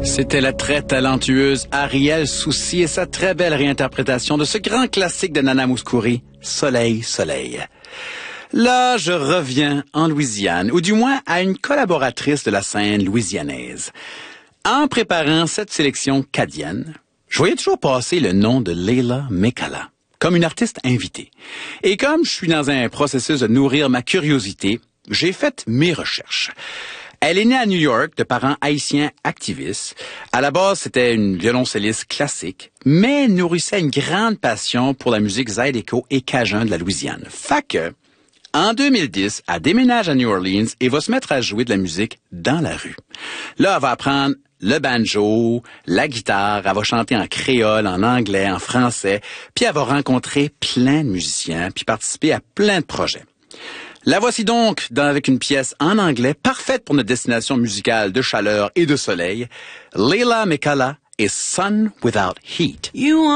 C'était la très talentueuse Ariel Soucy et sa très belle réinterprétation de ce grand classique de Nana Mouskouri, Soleil, Soleil. Là, je reviens en Louisiane, ou du moins à une collaboratrice de la scène louisianaise. En préparant cette sélection cadienne, je voyais toujours passer le nom de Leila Mekala comme une artiste invitée. Et comme je suis dans un processus de nourrir ma curiosité, j'ai fait mes recherches. Elle est née à New York de parents haïtiens activistes. À la base, c'était une violoncelliste classique, mais nourrissait une grande passion pour la musique zydeco et cajun de la Louisiane. Fait que, en 2010, elle déménage à New Orleans et va se mettre à jouer de la musique dans la rue. Là, elle va apprendre le banjo, la guitare, elle va chanter en créole, en anglais, en français, puis elle va rencontrer plein de musiciens, puis participer à plein de projets. La voici donc avec une pièce en anglais parfaite pour notre destination musicale de chaleur et de soleil, Leila Mekala et Sun Without Heat.